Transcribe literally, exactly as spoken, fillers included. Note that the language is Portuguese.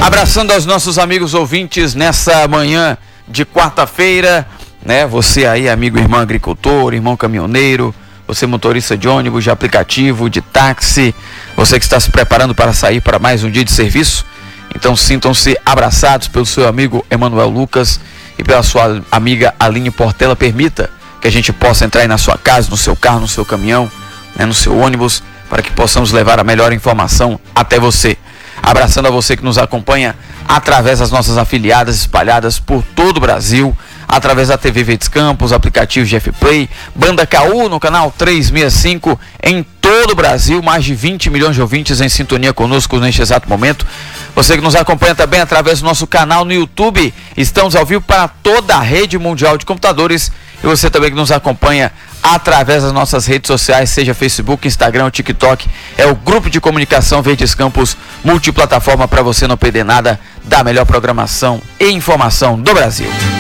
Abraçando aos nossos amigos ouvintes nessa manhã de quarta-feira, né? Você aí, amigo, irmão agricultor, irmão caminhoneiro, você motorista de ônibus, de aplicativo, de táxi, você que está se preparando para sair para mais um dia de serviço, então sintam-se abraçados pelo seu amigo Emanuel Lucas e pela sua amiga Aline Portela. Permita que a gente possa entrar aí na sua casa, no seu carro, no seu caminhão, né, no seu ônibus, para que possamos levar a melhor informação até você. Abraçando a você que nos acompanha através das nossas afiliadas espalhadas por todo o Brasil, através da T V Verdes Campos, aplicativo G F Play, Banda K U no canal trezentos e sessenta e cinco, em todo o Brasil, mais de vinte milhões de ouvintes em sintonia conosco neste exato momento. Você que nos acompanha também através do nosso canal no YouTube, estamos ao vivo para toda a rede mundial de computadores, e você também que nos acompanha através das nossas redes sociais, seja Facebook, Instagram ou TikTok, é o Grupo de Comunicação Verdes Campos, multiplataforma, para você não perder nada da melhor programação e informação do Brasil.